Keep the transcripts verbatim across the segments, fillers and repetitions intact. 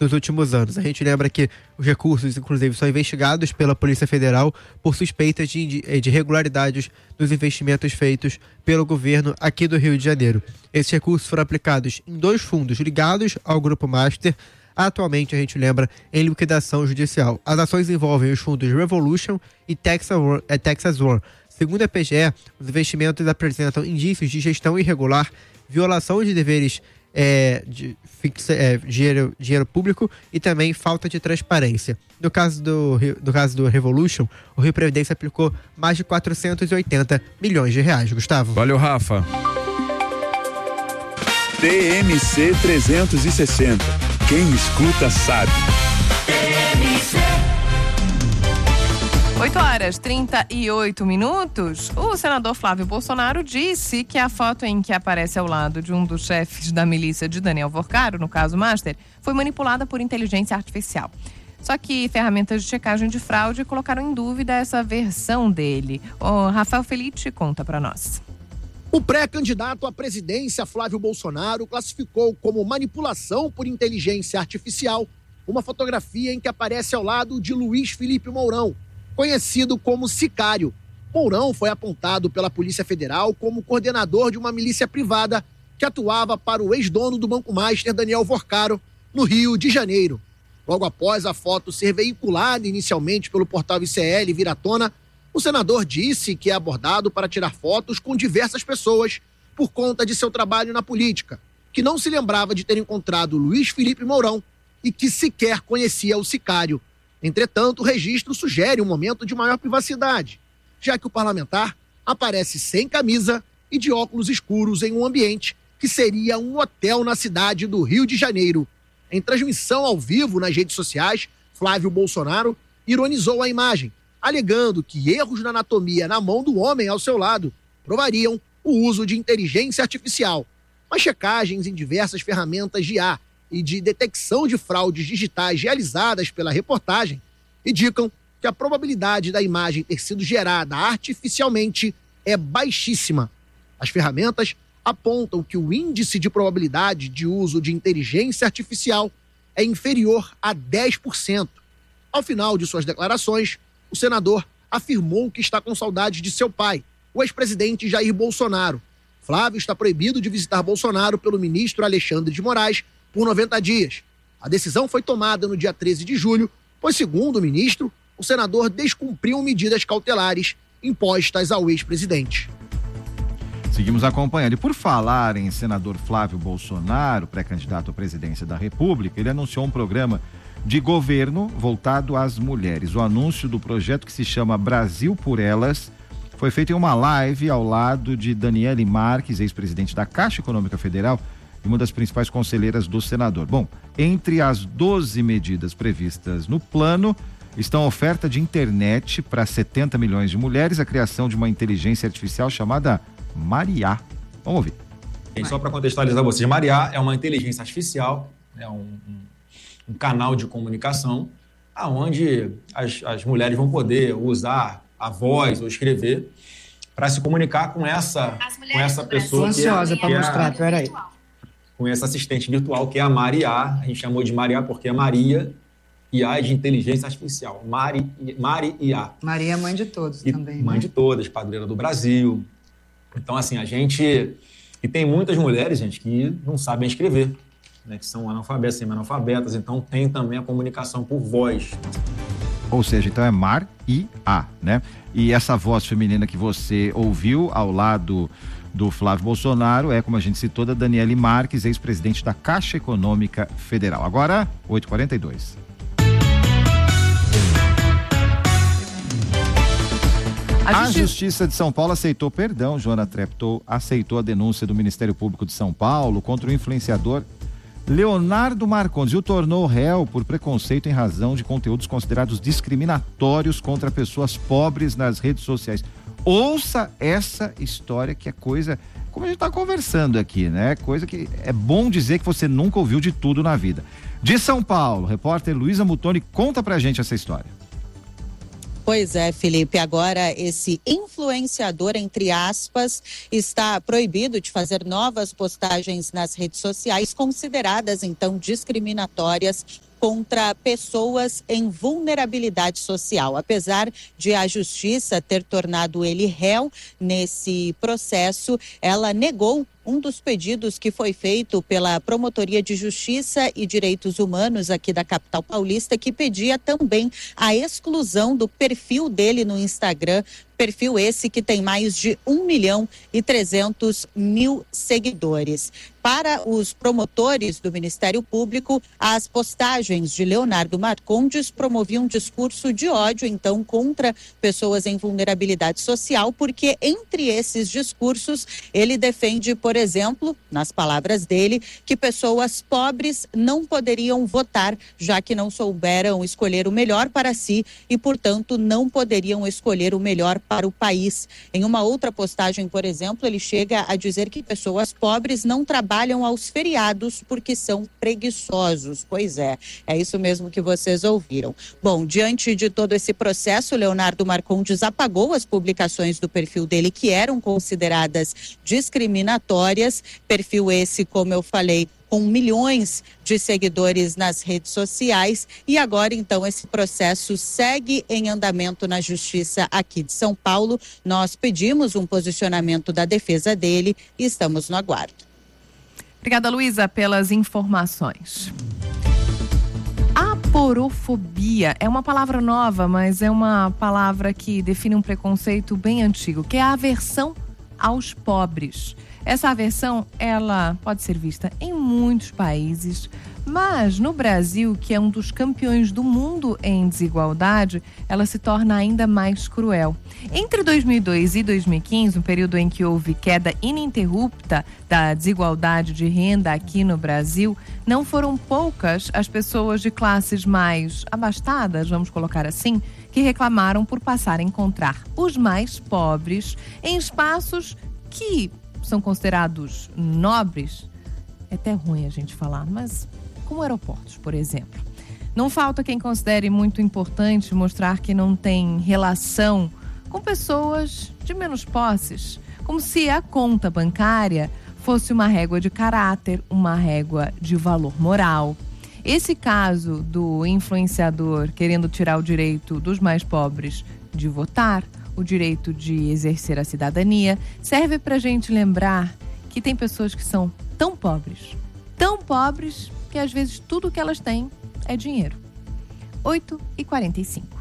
nos últimos anos. A gente lembra que os recursos, inclusive, são investigados pela Polícia Federal por suspeitas de, de irregularidades nos investimentos feitos pelo governo aqui do Rio de Janeiro. Esses recursos foram aplicados em dois fundos ligados ao Grupo Master, atualmente, a gente lembra, em liquidação judicial. As ações envolvem os fundos Revolution e Texas One. É, Texas One. Segundo a P G E, os investimentos apresentam indícios de gestão irregular, violação de deveres é, de fixa, é, dinheiro, dinheiro público e também falta de transparência. No caso do, do caso do Revolution, o Rio Previdência aplicou mais de quatrocentos e oitenta milhões de reais. Gustavo. Valeu, Rafa. T M C trezentos e sessenta. Quem escuta sabe. oito horas e trinta e oito minutos. O senador Flávio Bolsonaro disse que a foto em que aparece ao lado de um dos chefes da milícia de Daniel Vorcaro, no caso Master, foi manipulada por inteligência artificial. Só que ferramentas de checagem de fraude colocaram em dúvida essa versão dele. O Rafael Felice conta para nós. O pré-candidato à presidência, Flávio Bolsonaro, classificou como manipulação por inteligência artificial uma fotografia em que aparece ao lado de Luiz Felipe Mourão, conhecido como Sicário. Mourão foi apontado pela Polícia Federal como coordenador de uma milícia privada que atuava para o ex-dono do Banco Master, Daniel Vorcaro, no Rio de Janeiro. Logo após a foto ser veiculada inicialmente pelo portal I C L vir à tona, o senador disse que é abordado para tirar fotos com diversas pessoas por conta de seu trabalho na política, que não se lembrava de ter encontrado Luiz Felipe Mourão e que sequer conhecia o Sicário. Entretanto, o registro sugere um momento de maior privacidade, já que o parlamentar aparece sem camisa e de óculos escuros em um ambiente que seria um hotel na cidade do Rio de Janeiro. Em transmissão ao vivo nas redes sociais, Flávio Bolsonaro ironizou a imagem, alegando que erros na anatomia na mão do homem ao seu lado provariam o uso de inteligência artificial. Mas checagens em diversas ferramentas de I A e de detecção de fraudes digitais realizadas pela reportagem indicam que a probabilidade da imagem ter sido gerada artificialmente é baixíssima. As ferramentas apontam que o índice de probabilidade de uso de inteligência artificial é inferior a dez por cento. Ao final de suas declarações, o senador afirmou que está com saudade de seu pai, o ex-presidente Jair Bolsonaro. Flávio está proibido de visitar Bolsonaro pelo ministro Alexandre de Moraes por noventa dias. A decisão foi tomada no dia treze de julho, pois, segundo o ministro, o senador descumpriu medidas cautelares impostas ao ex-presidente. Seguimos acompanhando. E por falar em senador Flávio Bolsonaro, pré-candidato à presidência da República, ele anunciou um programa de governo voltado às mulheres. O anúncio do projeto, que se chama Brasil por Elas, foi feito em uma live ao lado de Daniele Marques, ex-presidente da Caixa Econômica Federal e uma das principais conselheiras do senador. Bom, entre as doze medidas previstas no plano estão a oferta de internet para setenta milhões de mulheres, a criação de uma inteligência artificial chamada Maria. Vamos ouvir. E só para contextualizar vocês, Maria é uma inteligência artificial, é um, um, um canal de comunicação onde as, as mulheres vão poder usar a voz ou escrever para se comunicar com essa, com essa pessoa. Estou ansiosa para mostrar, peraí. Com essa assistente virtual que é a Maria. A gente chamou de Maria porque é Maria e A é de inteligência artificial. Mari, Mari e A. Maria é mãe de todos e também. Mãe né? de todas, padroeira do Brasil. Então, assim, a gente... E tem muitas mulheres, gente, que não sabem escrever, né? Que são analfabetas, semi-analfabetas. Então, tem também a comunicação por voz. Ou seja, então é Mar e A, né? E essa voz feminina que você ouviu ao lado do Flávio Bolsonaro é, como a gente citou, da Daniele Marques, ex-presidente da Caixa Econômica Federal. Agora, oito e quarenta e dois. A Justiça de São Paulo aceitou perdão, Joana Treptow aceitou a denúncia do Ministério Público de São Paulo contra o influenciador Leonardo Marcondes e o tornou réu por preconceito em razão de conteúdos considerados discriminatórios contra pessoas pobres nas redes sociais. Ouça essa história, que é coisa, como a gente está conversando aqui, né? Coisa que é bom dizer que você nunca ouviu de tudo na vida. De São Paulo, repórter Luísa Mutoni conta pra gente essa história. Pois é, Felipe, agora esse influenciador, entre aspas, está proibido de fazer novas postagens nas redes sociais, consideradas então discriminatórias contra pessoas em vulnerabilidade social. Apesar de a justiça ter tornado ele réu nesse processo, ela negou um dos pedidos que foi feito pela Promotoria de Justiça e Direitos Humanos aqui da capital paulista, que pedia também a exclusão do perfil dele no Instagram, perfil esse que tem mais de um milhão e trezentos mil seguidores. Para os promotores do Ministério Público, as postagens de Leonardo Marcondes promoviam um discurso de ódio, então, contra pessoas em vulnerabilidade social, porque entre esses discursos ele defende, por exemplo, nas palavras dele, que pessoas pobres não poderiam votar, já que não souberam escolher o melhor para si e, portanto, não poderiam escolher o melhor para o país. Em uma outra postagem, por exemplo, ele chega a dizer que pessoas pobres não trabalham aos feriados porque são preguiçosos. Pois é, é isso mesmo que vocês ouviram. Bom, diante de todo esse processo, Leonardo Marcondes apagou as publicações do perfil dele que eram consideradas discriminatórias. Perfil esse, como eu falei, com milhões de seguidores nas redes sociais, e agora então esse processo segue em andamento na Justiça aqui de São Paulo. Nós pedimos um posicionamento da defesa dele e estamos no aguardo. Obrigada, Luísa, pelas informações. Aporofobia é uma palavra nova, mas é uma palavra que define um preconceito bem antigo, que é a aversão aos pobres. Essa aversão, ela pode ser vista em muitos países, mas no Brasil, que é um dos campeões do mundo em desigualdade, ela se torna ainda mais cruel. Entre dois mil e dois e dois mil e quinze, um período em que houve queda ininterrupta da desigualdade de renda aqui no Brasil, não foram poucas as pessoas de classes mais abastadas, vamos colocar assim, que reclamaram por passar a encontrar os mais pobres em espaços que são considerados nobres. É até ruim a gente falar, mas como aeroportos, por exemplo. Não falta quem considere muito importante mostrar que não tem relação com pessoas de menos posses, como se a conta bancária fosse uma régua de caráter, uma régua de valor moral. Esse caso do influenciador querendo tirar o direito dos mais pobres de votar, o direito de exercer a cidadania, serve para a gente lembrar que tem pessoas que são tão pobres, tão pobres, que às vezes tudo que elas têm é dinheiro. oito e quarenta e cinco.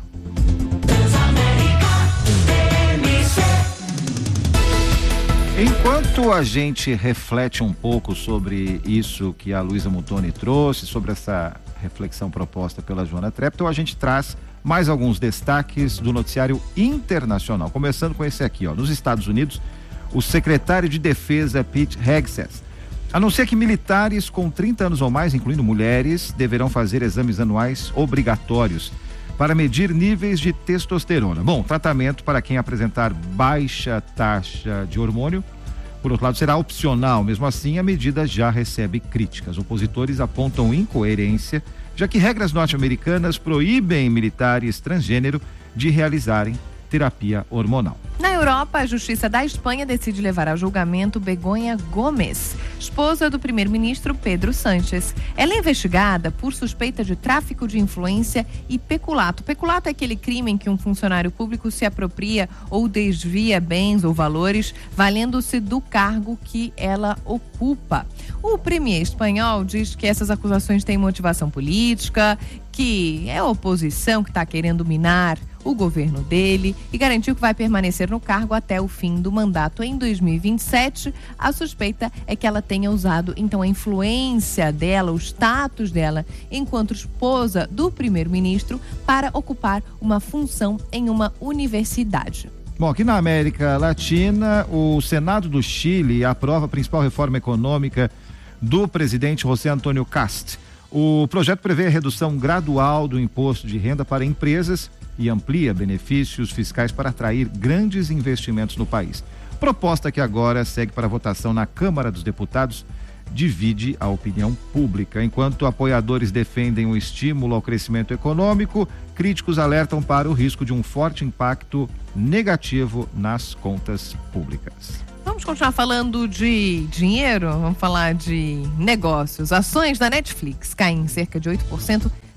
Enquanto a gente reflete um pouco sobre isso que a Luísa Muntoni trouxe, sobre essa reflexão proposta pela Joana Treptow, a gente traz mais alguns destaques do noticiário internacional. Começando com esse aqui, ó. Nos Estados Unidos, o secretário de Defesa, Pete Hegseth, anuncia que militares com trinta anos ou mais, incluindo mulheres, deverão fazer exames anuais obrigatórios para medir níveis de testosterona. Bom, tratamento para quem apresentar baixa taxa de hormônio, por outro lado, será opcional. Mesmo assim, a medida já recebe críticas. Opositores apontam incoerência, já que regras norte-americanas proíbem militares transgênero de realizarem terapia hormonal. Na Europa, a Justiça da Espanha decide levar ao julgamento Begonha Gomes, esposa do primeiro-ministro Pedro Sánchez. Ela é investigada por suspeita de tráfico de influência e peculato. Peculato é aquele crime em que um funcionário público se apropria ou desvia bens ou valores, valendo-se do cargo que ela ocupa. O premier espanhol diz que essas acusações têm motivação política, que é a oposição que está querendo minar o governo dele, e garantiu que vai permanecer no cargo até o fim do mandato em dois mil e vinte e sete. A suspeita é que ela tenha usado então a influência dela, o status dela enquanto esposa do primeiro-ministro para ocupar uma função em uma universidade. Bom, aqui na América Latina, o Senado do Chile aprova a principal reforma econômica do presidente José Antônio Kast. O projeto prevê a redução gradual do imposto de renda para empresas e amplia benefícios fiscais para atrair grandes investimentos no país. Proposta que agora segue para votação na Câmara dos Deputados divide a opinião pública. Enquanto apoiadores defendem o estímulo ao crescimento econômico, críticos alertam para o risco de um forte impacto negativo nas contas públicas. Vamos continuar falando de dinheiro, vamos falar de negócios. Ações da Netflix caem cerca de oito por cento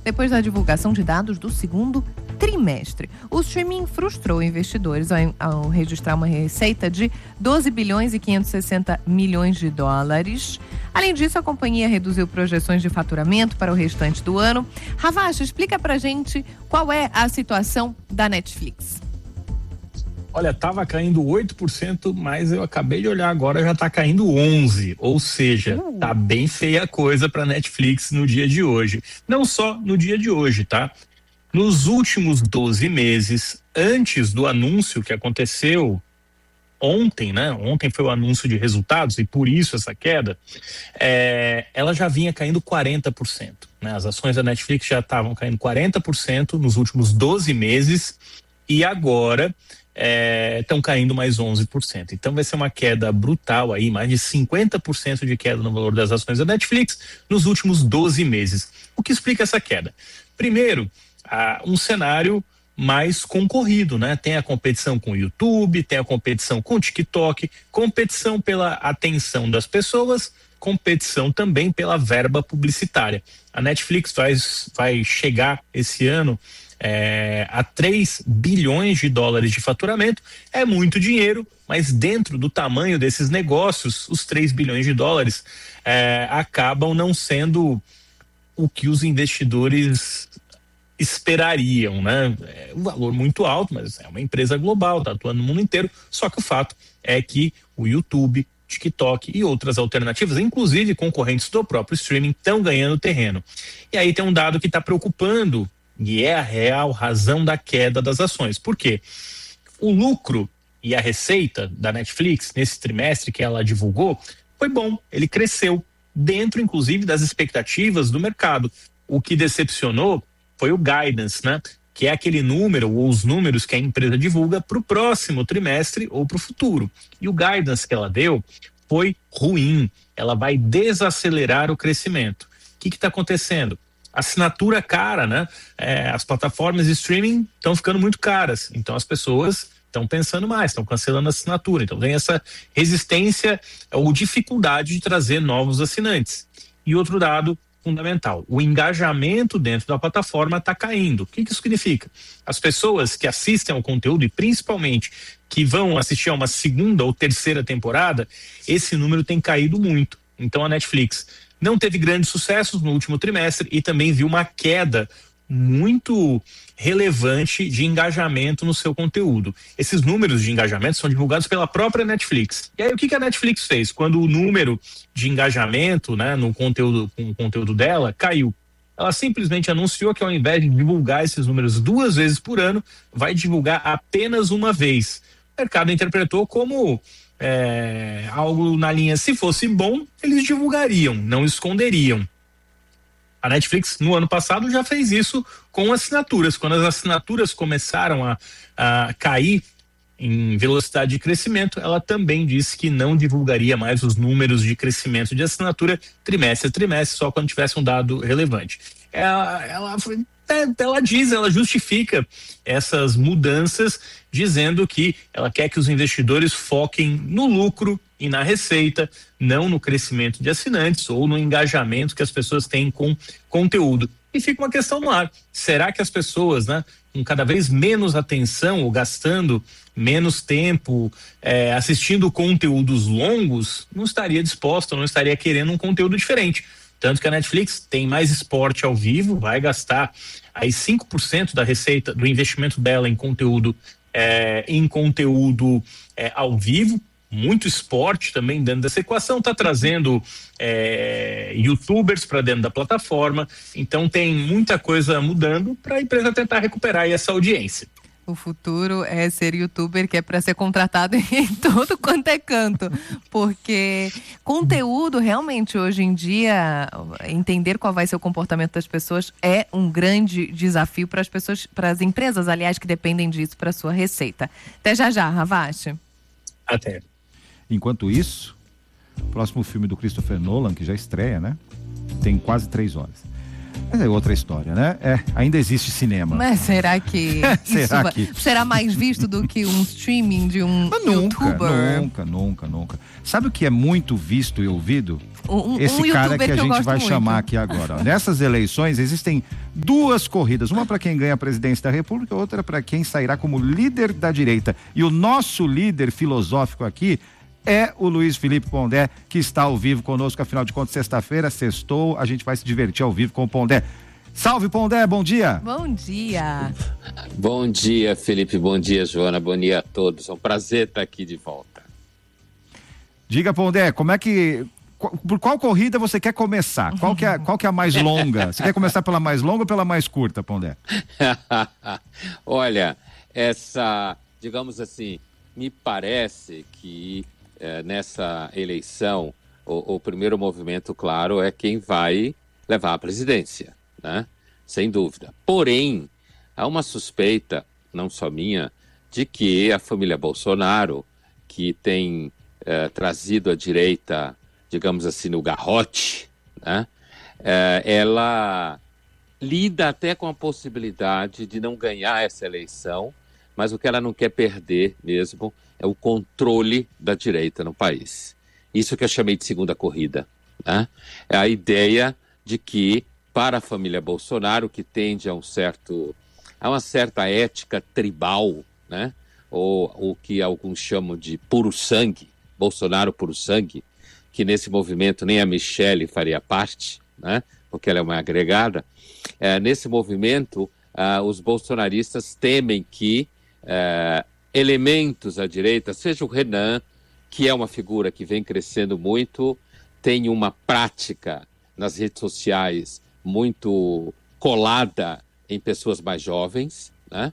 depois da divulgação de dados do segundo trimestre. O streaming frustrou investidores ao, ao registrar uma receita de doze bilhões e quinhentos e sessenta milhões de dólares. Além disso, a companhia reduziu projeções de faturamento para o restante do ano. Ravache, explica pra gente qual é a situação da Netflix. Olha, estava caindo oito por cento, mas eu acabei de olhar agora, já está caindo onze por cento. Ou seja, uh. tá bem feia a coisa para Netflix no dia de hoje. Não só no dia de hoje, tá? Nos últimos doze meses, antes do anúncio que aconteceu ontem, né? Ontem foi o anúncio de resultados e por isso essa queda, é, ela já vinha caindo quarenta por cento. Né? As ações da Netflix já estavam caindo quarenta por cento nos últimos doze meses e agora estão é, caindo mais onze por cento. Então vai ser uma queda brutal aí, mais de cinquenta por cento de queda no valor das ações da Netflix nos últimos doze meses. O que explica essa queda? Primeiro, ah, um cenário mais concorrido, né? Tem a competição com o YouTube, tem a competição com o TikTok, competição pela atenção das pessoas, competição também pela verba publicitária. A Netflix vai, vai chegar esse ano É, a três bilhões de dólares de faturamento. É muito dinheiro, mas dentro do tamanho desses negócios, os três bilhões de dólares é, acabam não sendo o que os investidores esperariam, né? É um valor muito alto, mas é uma empresa global, está atuando no mundo inteiro, só que o fato é que o YouTube, TikTok e outras alternativas, inclusive concorrentes do próprio streaming, estão ganhando terreno. E aí tem um dado que está preocupando e é a real razão da queda das ações. Por quê? O lucro e a receita da Netflix nesse trimestre que ela divulgou foi bom, ele cresceu dentro inclusive das expectativas do mercado. O que decepcionou foi o guidance, né? Que é aquele número ou os números que a empresa divulga para o próximo trimestre ou para o futuro. E o guidance que ela deu foi ruim, ela vai desacelerar o crescimento. O que está acontecendo? Assinatura cara, né? É, as plataformas de streaming estão ficando muito caras, então as pessoas estão pensando mais, estão cancelando a assinatura, então tem essa resistência ou dificuldade de trazer novos assinantes. E outro dado fundamental, o engajamento dentro da plataforma está caindo. O que, que isso significa? As pessoas que assistem ao conteúdo e principalmente que vão assistir a uma segunda ou terceira temporada, esse número tem caído muito. Então a Netflix não teve grandes sucessos no último trimestre e também viu uma queda muito relevante de engajamento no seu conteúdo. Esses números de engajamento são divulgados pela própria Netflix. E aí o que, que a Netflix fez? Quando o número de engajamento, né, no conteúdo, com o conteúdo dela caiu, ela simplesmente anunciou que ao invés de divulgar esses números duas vezes por ano, vai divulgar apenas uma vez. O mercado interpretou como É, algo na linha, se fosse bom, eles divulgariam, não esconderiam. A Netflix, no ano passado, já fez isso com assinaturas. Quando as assinaturas começaram a, a cair em velocidade de crescimento, ela também disse que não divulgaria mais os números de crescimento de assinatura trimestre a trimestre, só quando tivesse um dado relevante. Ela, ela, ela diz, ela justifica essas mudanças dizendo que ela quer que os investidores foquem no lucro e na receita, não no crescimento de assinantes ou no engajamento que as pessoas têm com conteúdo. E fica uma questão no ar. Será que as pessoas, né, com cada vez menos atenção ou gastando menos tempo é, assistindo conteúdos longos, não estaria disposta, não estaria querendo um conteúdo diferente? Tanto que a Netflix tem mais esporte ao vivo, vai gastar aí cinco por cento da receita, do investimento dela em conteúdo É, em conteúdo é, ao vivo, muito esporte também dentro dessa equação, está trazendo é, youtubers para dentro da plataforma, então tem muita coisa mudando para a empresa tentar recuperar essa audiência. O futuro é ser youtuber, que é para ser contratado em todo quanto é canto, porque conteúdo realmente hoje em dia, entender qual vai ser o comportamento das pessoas é um grande desafio para as pessoas, para as empresas, aliás, que dependem disso para sua receita. Até já já, Ravache. Até. Enquanto isso, o próximo filme do Christopher Nolan, que já estreia, né? Tem quase três horas. Mas é outra história, né? É, ainda existe cinema. Mas será que será isso que será mais visto do que um streaming de um Mas nunca, youtuber? Nunca, nunca, nunca. Sabe o que é muito visto e ouvido? Um, esse um cara que a que gente vai muito. chamar aqui agora. Ó. Nessas eleições existem duas corridas, uma para quem ganha a presidência da República, outra para quem sairá como líder da direita. E o nosso líder filosófico aqui é o Luiz Felipe Pondé, que está ao vivo conosco, afinal de contas, sexta-feira, sextou, a gente vai se divertir ao vivo com o Pondé. Salve, Pondé, bom dia! Bom dia! Bom dia, Felipe, bom dia, Joana, bom dia a todos, é um prazer estar aqui de volta. Diga, Pondé, como é que... Por qual corrida você quer começar? Qual que é, qual que é a mais longa? Você quer começar pela mais longa ou pela mais curta, Pondé? Olha, essa, digamos assim, me parece que eh, nessa eleição o, o primeiro movimento, claro, é quem vai levar a presidência, né? Sem dúvida. Porém, há uma suspeita, não só minha, de que a família Bolsonaro, que tem eh, trazido a direita, digamos assim, no garrote, né? É, ela lida até com a possibilidade de não ganhar essa eleição, mas o que ela não quer perder mesmo é o controle da direita no país. Isso que eu chamei de segunda corrida, né? É a ideia de que, para a família Bolsonaro, que tende a um certo, a uma certa ética tribal, né? Ou o que alguns chamam de puro sangue, Bolsonaro puro sangue, que nesse movimento nem a Michelle faria parte, né? Porque ela é uma agregada. É, nesse movimento, ah, os bolsonaristas temem que eh, elementos à direita, seja o Renan, que é uma figura que vem crescendo muito, tem uma prática nas redes sociais muito colada em pessoas mais jovens, né?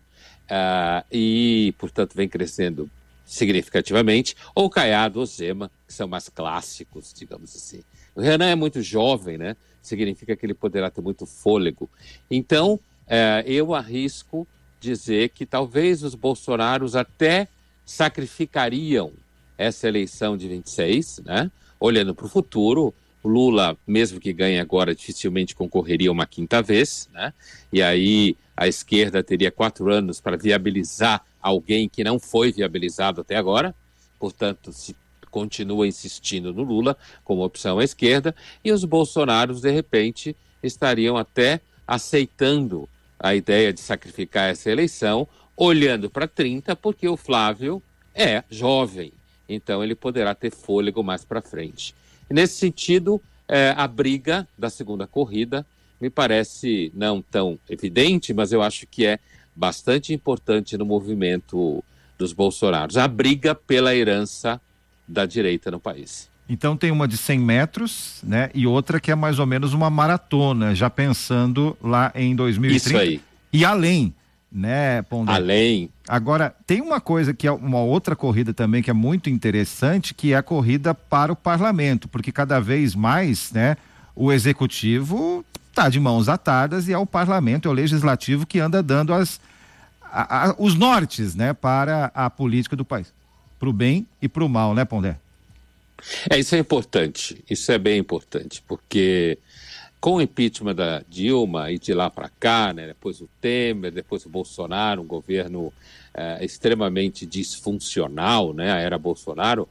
Ah, e, portanto, vem crescendo significativamente, ou Caiado ou Zema, que são mais clássicos, digamos assim. O Renan é muito jovem, né? Significa que ele poderá ter muito fôlego. Então, eh, eu arrisco dizer que talvez os bolsonaros até sacrificariam essa eleição de vinte e seis, né? Olhando para o futuro, o Lula, mesmo que ganhe agora, dificilmente concorreria uma quinta vez, né? E aí a esquerda teria quatro anos para viabilizar alguém que não foi viabilizado até agora, portanto, se continua insistindo no Lula como opção à esquerda, e os bolsonaros, de repente, estariam até aceitando a ideia de sacrificar essa eleição, olhando para trinta, porque o Flávio é jovem, então ele poderá ter fôlego mais para frente. Nesse sentido, é, a briga da segunda corrida me parece não tão evidente, mas eu acho que é bastante importante no movimento dos bolsonaros. A briga pela herança da direita no país. Então tem uma de cem metros, né? E outra que é mais ou menos uma maratona, já pensando lá em dois mil e trinta. Isso aí. E além, né, Pondé? Além. Agora, tem uma coisa que é uma outra corrida também que é muito interessante, que é a corrida para o parlamento, porque cada vez mais, né, o executivo está de mãos atadas e é o parlamento, é o legislativo que anda dando as, a, a, os nortes, né, para a política do país, para o bem e para o mal, né, Pondé? É, isso é importante, isso é bem importante, porque com o impeachment da Dilma e de lá para cá, né, depois o Temer, depois o Bolsonaro, um governo é, extremamente disfuncional, né, a era Bolsonaro,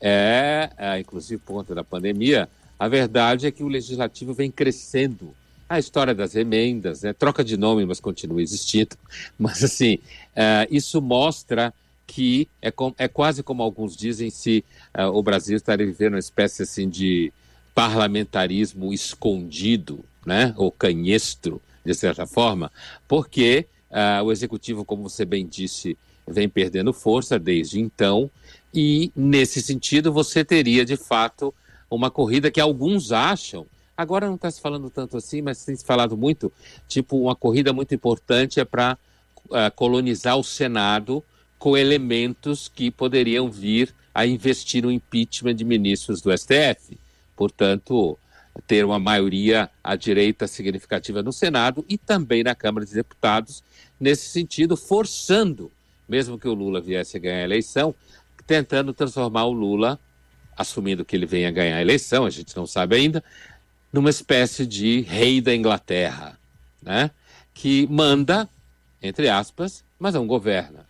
é, é, inclusive por conta da pandemia, a verdade é que o legislativo vem crescendo. A história das emendas, né, troca de nome, mas continua existindo, mas assim, é, isso mostra que é, com, é quase como alguns dizem, se uh, o Brasil estaria vivendo uma espécie assim de parlamentarismo escondido, né, ou canhestro, de certa forma, porque uh, o executivo, como você bem disse, vem perdendo força desde então, e nesse sentido você teria de fato uma corrida que alguns acham, agora não está se falando tanto assim, mas tem se falado muito, tipo uma corrida muito importante é para uh, colonizar o Senado com elementos que poderiam vir a investir no impeachment de ministros do S T F. Portanto, ter uma maioria à direita significativa no Senado e também na Câmara de Deputados, nesse sentido, forçando, mesmo que o Lula viesse a ganhar a eleição, tentando transformar o Lula, assumindo que ele venha a ganhar a eleição, a gente não sabe ainda, numa espécie de rei da Inglaterra, né? Que manda, entre aspas, mas não governa.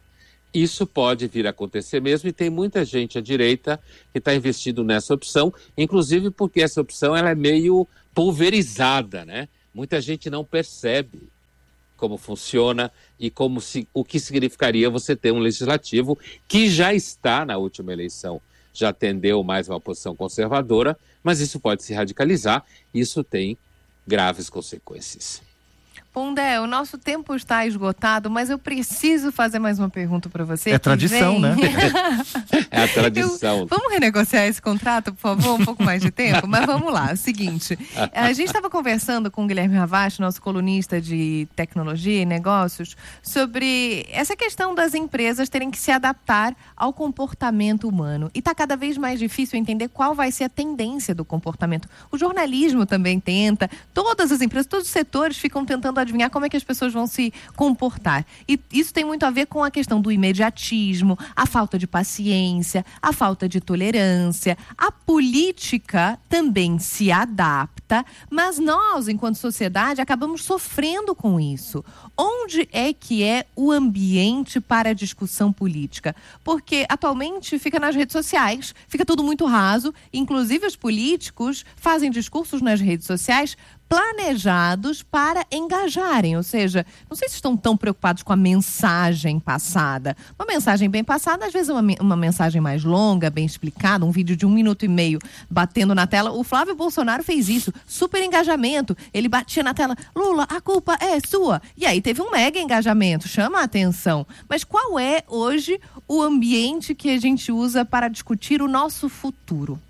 isso pode vir a acontecer mesmo, e tem muita gente à direita que está investindo nessa opção, inclusive porque essa opção ela é meio pulverizada, né? Muita gente não percebe como funciona e como se, o que significaria você ter um legislativo que já está na última eleição, já atendeu mais uma posição conservadora, mas isso pode se radicalizar, e isso tem graves consequências. Pondé, o nosso tempo está esgotado, mas eu preciso fazer mais uma pergunta para você. É tradição, vem... né? É a tradição. Eu... Vamos renegociar esse contrato, por favor? Um pouco mais de tempo? Mas vamos lá, é o seguinte. A gente estava conversando com o Guilherme Ravache, nosso colunista de tecnologia e negócios, sobre essa questão das empresas terem que se adaptar ao comportamento humano. E está cada vez mais difícil entender qual vai ser a tendência do comportamento. O jornalismo também tenta, todas as empresas, todos os setores ficam tentando adivinhar como é que as pessoas vão se comportar. E isso tem muito a ver com a questão do imediatismo, a falta de paciência, a falta de tolerância. A política também se adapta, mas nós, enquanto sociedade, acabamos sofrendo com isso. Onde é que é o ambiente para a discussão política? Porque atualmente fica nas redes sociais, fica tudo muito raso, inclusive os políticos fazem discursos nas redes sociais planejados para engajarem, ou seja, não sei se estão tão preocupados com a mensagem passada. Uma mensagem bem passada, às vezes é uma, uma mensagem mais longa, bem explicada, um vídeo de um minuto e meio batendo na tela. O Flávio Bolsonaro fez isso, super engajamento. Ele batia na tela, Lula, a culpa é sua. E aí teve um mega engajamento, chama a atenção. Mas qual é hoje o ambiente que a gente usa para discutir o nosso futuro?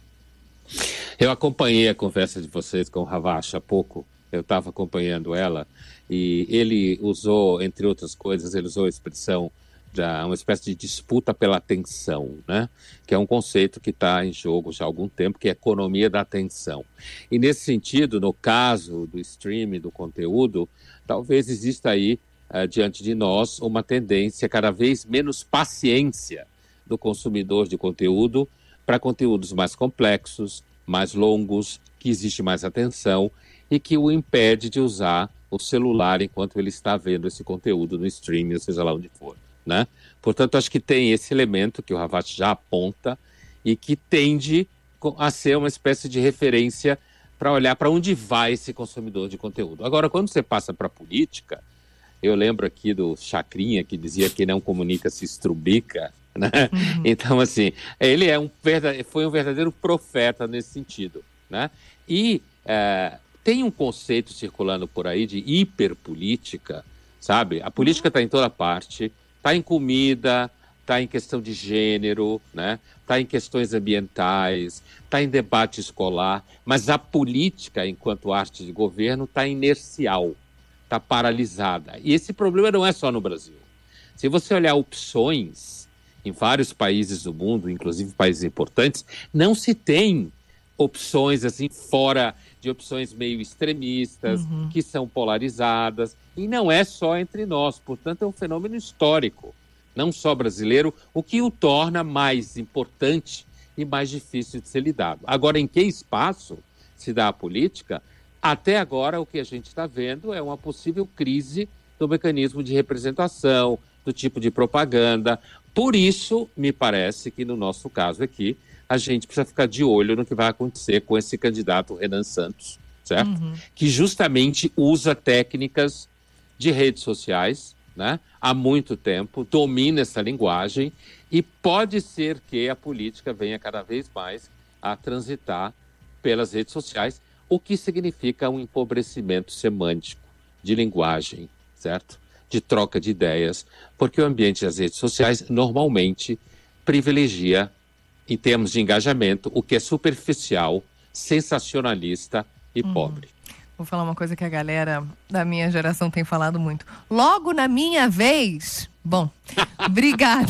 Eu acompanhei a conversa de vocês com o Ravache há pouco, eu estava acompanhando ela, e ele usou, entre outras coisas, ele usou a expressão de uma espécie de disputa pela atenção, né? Que é um conceito que está em jogo já há algum tempo, que é a economia da atenção. E nesse sentido, no caso do streaming, do conteúdo, talvez exista aí, uh, diante de nós, uma tendência, cada vez menos paciência do consumidor de conteúdo para conteúdos mais complexos, mais longos, que existe mais atenção e que o impede de usar o celular enquanto ele está vendo esse conteúdo no streaming, ou seja lá onde for, né? Portanto, acho que tem esse elemento que o Ravache já aponta e que tende a ser uma espécie de referência para olhar para onde vai esse consumidor de conteúdo. Agora, quando você passa para a política, eu lembro aqui do Chacrinha, que dizia que não comunica se estrubica, né? Uhum. Então, assim, ele é um verdade... foi um verdadeiro profeta nesse sentido, né? E é, tem um conceito circulando por aí de hiperpolítica, sabe? A política está em toda parte, está em comida, está em questão de gênero, né? Está em questões ambientais, está em debate escolar, mas a política, enquanto arte de governo, está inercial, está paralisada. E esse problema não é só no Brasil. Se você olhar opções em vários países do mundo, inclusive países importantes, não se tem opções assim fora de opções meio extremistas, uhum. que são polarizadas, e não é só entre nós, portanto é um fenômeno histórico, não só brasileiro, o que o torna mais importante e mais difícil de ser lidado. Agora, em que espaço se dá a política? Até agora, o que a gente está vendo é uma possível crise do mecanismo de representação, do tipo de propaganda. Por isso, me parece que no nosso caso aqui, a gente precisa ficar de olho no que vai acontecer com esse candidato Renan Santos, certo? Uhum. Que justamente usa técnicas de redes sociais, né? Há muito tempo, domina essa linguagem e pode ser que a política venha cada vez mais a transitar pelas redes sociais, o que significa um empobrecimento semântico de linguagem, certo? De troca de ideias, porque o ambiente das redes sociais normalmente privilegia, em termos de engajamento, o que é superficial, sensacionalista e uhum. pobre. Vou falar uma coisa que a galera da minha geração tem falado muito. Logo na minha vez. Bom, obrigada.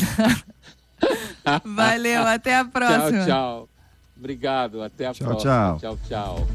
Valeu, até a próxima. Tchau, tchau. Obrigado, até a tchau, próxima. Tchau, tchau. Tchau,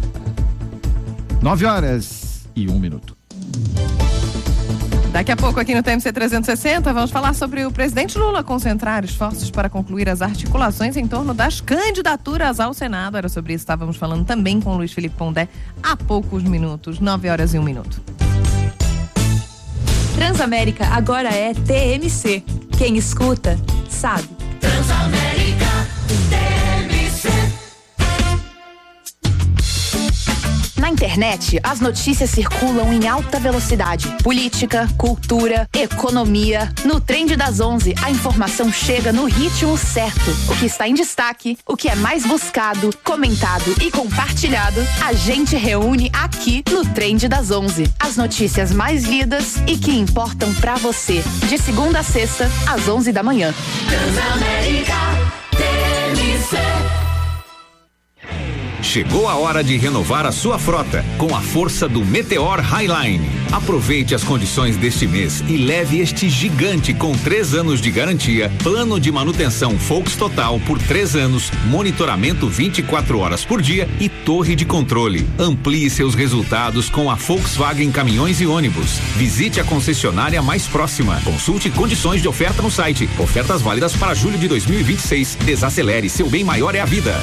Nove horas e um minuto. Daqui a pouco aqui no T M C trezentos e sessenta vamos falar sobre o presidente Lula concentrar esforços para concluir as articulações em torno das candidaturas ao Senado. Era sobre isso que estávamos falando também com o Luiz Felipe Pondé há poucos minutos, nove horas e um minuto. Transamérica agora é T M C. Quem escuta, sabe. Transamérica T M C. Na internet, as notícias circulam em alta velocidade. Política, cultura, economia. No Trend das onze, a informação chega no ritmo certo. O que está em destaque, o que é mais buscado, comentado e compartilhado, a gente reúne aqui no Trend das onze. As notícias mais lidas e que importam pra você. De segunda a sexta, às onze da manhã. Transamérica T M C. Chegou a hora de renovar a sua frota com a força do Meteor Highline. Aproveite as condições deste mês e leve este gigante com três anos de garantia, plano de manutenção Volks Total por três anos, monitoramento vinte e quatro horas por dia e torre de controle. Amplie seus resultados com a Volkswagen Caminhões e Ônibus. Visite a concessionária mais próxima. Consulte condições de oferta no site. Ofertas válidas para julho de dois mil e vinte e seis. Desacelere, seu bem maior é a vida.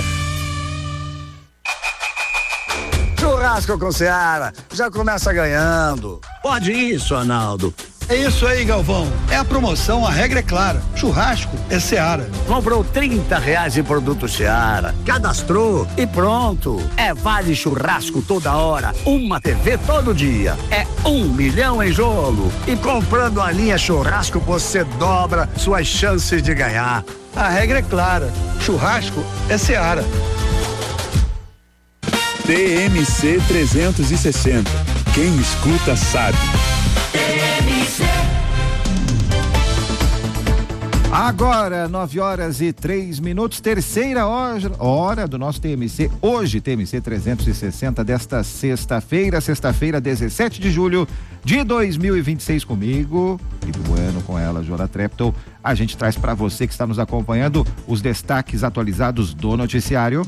Churrasco com Seara, já começa ganhando. Pode isso, Arnaldo. É isso aí, Galvão. É a promoção, a regra é clara. Churrasco é Seara. Comprou trinta reais em produto Seara, cadastrou e pronto. É vale churrasco toda hora, uma T V todo dia. É um milhão em jogo. E comprando a linha churrasco, você dobra suas chances de ganhar. A regra é clara. Churrasco é Seara. T M C trezentos e sessenta. Quem escuta sabe. T M C. Agora, nove horas e três minutos, terceira hora, hora do nosso T M C. Hoje, T M C trezentos e sessenta desta sexta-feira, sexta-feira, dezessete de julho de dois mil e vinte e seis, comigo e do Bueno, com ela, Joana Treptow. A gente traz para você que está nos acompanhando os destaques atualizados do noticiário.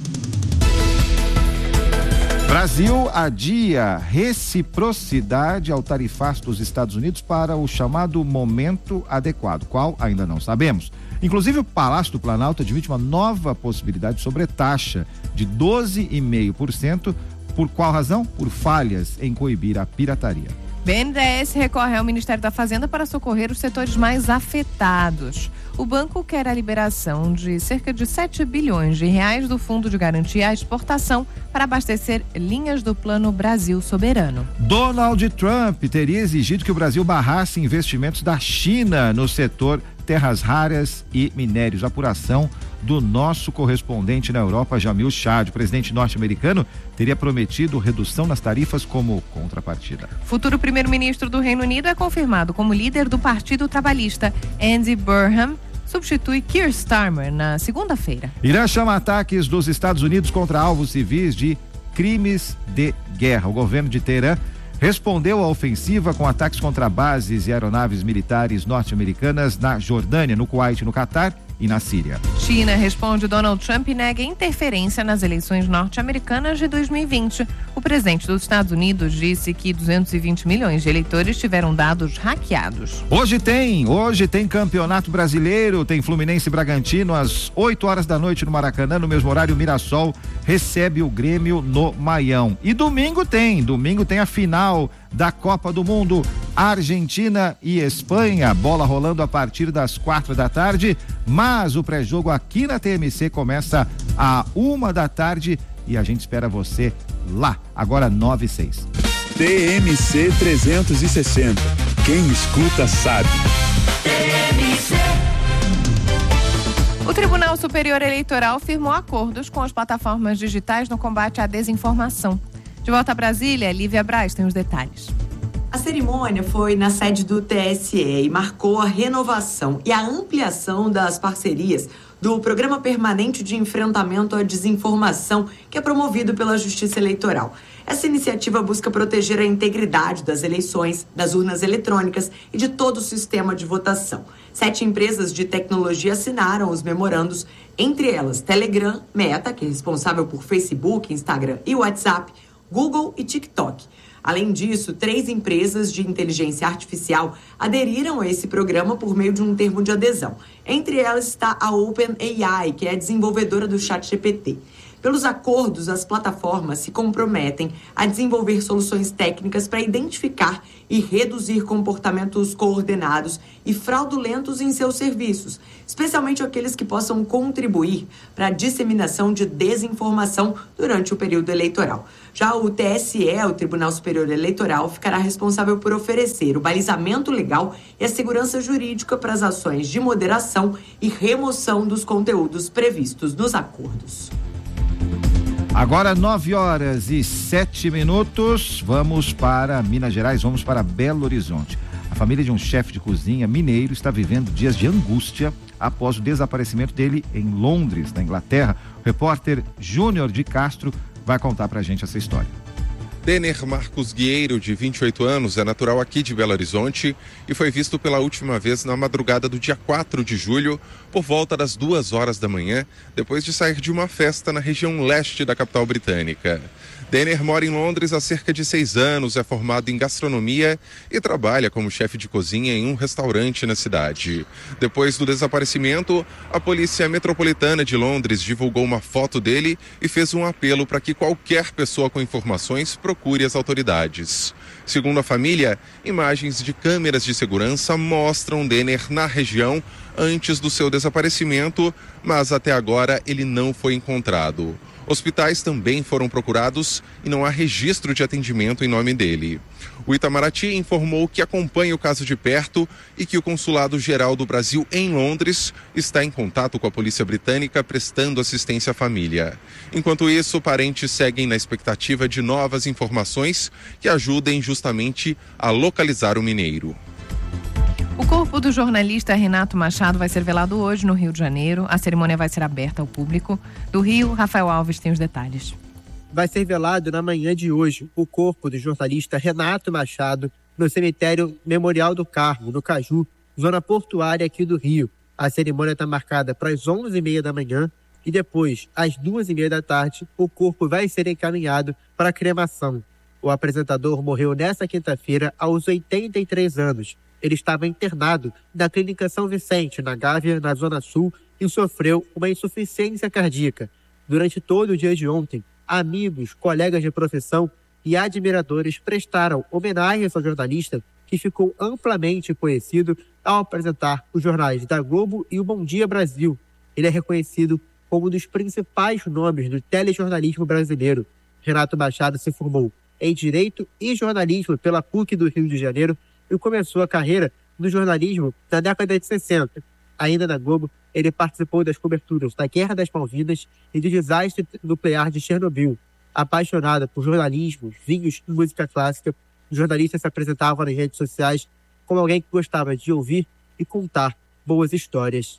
Brasil adia reciprocidade ao tarifaço dos Estados Unidos para o chamado momento adequado, qual ainda não sabemos. Inclusive, o Palácio do Planalto admite uma nova possibilidade de sobretaxa de doze vírgula cinco por cento. Por qual razão? Por falhas em coibir a pirataria. B N D E S recorre ao Ministério da Fazenda para socorrer os setores mais afetados. O banco quer a liberação de cerca de sete bilhões de reais do Fundo de Garantia à Exportação para abastecer linhas do Plano Brasil Soberano. Donald Trump teria exigido que o Brasil barrasse investimentos da China no setor terras raras e minérios. Apuração do nosso correspondente na Europa, Jamil Chad. O presidente norte-americano teria prometido redução nas tarifas como contrapartida. Futuro primeiro-ministro do Reino Unido é confirmado como líder do Partido Trabalhista. Andy Burnham substitui Keir Starmer na segunda-feira. Irã chama ataques dos Estados Unidos contra alvos civis de crimes de guerra. O governo de Teherã respondeu à ofensiva com ataques contra bases e aeronaves militares norte-americanas na Jordânia, no Kuwait, no Catar e na Síria. China responde Donald Trump e nega interferência nas eleições norte-americanas de dois mil e vinte. O presidente dos Estados Unidos disse que duzentos e vinte milhões de eleitores tiveram dados hackeados. Hoje tem, hoje tem Campeonato Brasileiro, tem Fluminense e Bragantino às oito horas da noite no Maracanã, no mesmo horário o Mirassol recebe o Grêmio no Maião. E domingo tem, domingo tem a final da Copa do Mundo, Argentina e Espanha, bola rolando a partir das quatro da tarde, mas o pré-jogo aqui na T M C começa à uma da tarde e a gente espera você lá, agora nove e seis. T M C trezentos e sessenta, quem escuta sabe. T M C. O Tribunal Superior Eleitoral firmou acordos com as plataformas digitais no combate à desinformação. De volta a Brasília, Lívia Braz tem os detalhes. A cerimônia foi na sede do T S E e marcou a renovação e a ampliação das parcerias do Programa Permanente de Enfrentamento à Desinformação, que é promovido pela Justiça Eleitoral. Essa iniciativa busca proteger a integridade das eleições, das urnas eletrônicas e de todo o sistema de votação. Sete empresas de tecnologia assinaram os memorandos, entre elas Telegram, Meta, que é responsável por Facebook, Instagram e WhatsApp, Google e TikTok. Além disso, três empresas de inteligência artificial aderiram a esse programa por meio de um termo de adesão. Entre elas está a OpenAI, que é a desenvolvedora do ChatGPT. Pelos acordos, as plataformas se comprometem a desenvolver soluções técnicas para identificar e reduzir comportamentos coordenados e fraudulentos em seus serviços, especialmente aqueles que possam contribuir para a disseminação de desinformação durante o período eleitoral. Já o T S E, o Tribunal Superior Eleitoral, ficará responsável por oferecer o balizamento legal e a segurança jurídica para as ações de moderação e remoção dos conteúdos previstos nos acordos. Agora nove horas e sete minutos, vamos para Minas Gerais, vamos para Belo Horizonte. A família de um chefe de cozinha mineiro está vivendo dias de angústia após o desaparecimento dele em Londres, na Inglaterra. O repórter Júnior de Castro vai contar pra gente essa história. Denner Marcos Guieiro, de vinte e oito anos, é natural aqui de Belo Horizonte e foi visto pela última vez na madrugada do dia quatro de julho, por volta das duas horas da manhã, depois de sair de uma festa na região leste da capital britânica. Denner mora em Londres há cerca de seis anos, é formado em gastronomia e trabalha como chefe de cozinha em um restaurante na cidade. Depois do desaparecimento, a Polícia Metropolitana de Londres divulgou uma foto dele e fez um apelo para que qualquer pessoa com informações procure as autoridades. Segundo a família, imagens de câmeras de segurança mostram Denner na região antes do seu desaparecimento, mas até agora ele não foi encontrado. Hospitais também foram procurados e não há registro de atendimento em nome dele. O Itamaraty informou que acompanha o caso de perto e que o Consulado-Geral do Brasil em Londres está em contato com a polícia britânica prestando assistência à família. Enquanto isso, parentes seguem na expectativa de novas informações que ajudem justamente a localizar o mineiro. O corpo do jornalista Renato Machado vai ser velado hoje no Rio de Janeiro. A cerimônia vai ser aberta ao público. Do Rio, Rafael Alves tem os detalhes. Vai ser velado na manhã de hoje o corpo do jornalista Renato Machado no cemitério Memorial do Carmo, no Caju, zona portuária aqui do Rio. A cerimônia está marcada para as onze e meia da manhã e depois, às duas e meia da tarde, o corpo vai ser encaminhado para a cremação. O apresentador morreu nesta quinta-feira aos oitenta e três anos. Ele estava internado na Clínica São Vicente, na Gávea, na Zona Sul, e sofreu uma insuficiência cardíaca. Durante todo o dia de ontem, amigos, colegas de profissão e admiradores prestaram homenagens ao jornalista, que ficou amplamente conhecido ao apresentar os jornais da Globo e o Bom Dia Brasil. Ele é reconhecido como um dos principais nomes do telejornalismo brasileiro. Renato Machado se formou em Direito e Jornalismo pela P U C do Rio de Janeiro e começou a carreira no jornalismo na década de sessenta. Ainda na Globo, ele participou das coberturas da Guerra das Malvinas e do desastre nuclear de Chernobyl. Apaixonado por jornalismo, vinhos e música clássica, o jornalista se apresentava nas redes sociais como alguém que gostava de ouvir e contar boas histórias.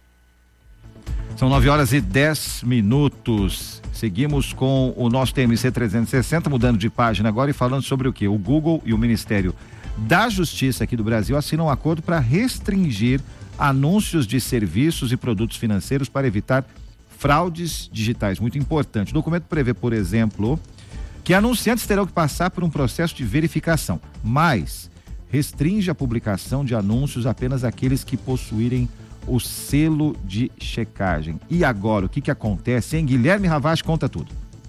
São nove horas e dez minutos. Seguimos com o nosso T M C trezentos e sessenta, mudando de página agora e falando sobre o quê? O Google e o Ministério da Justiça aqui do Brasil assinam um acordo para restringir anúncios de serviços e produtos financeiros para evitar fraudes digitais. Muito importante. O documento prevê, por exemplo, que anunciantes terão que passar por um processo de verificação, mas restringe a publicação de anúncios apenas àqueles que possuírem o selo de checagem. E agora, o que que acontece, hein? Guilherme Ravaz conta tudo.